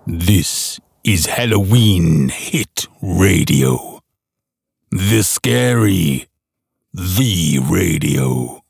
This is Halloween Hit Radio. The Scary, the Radio.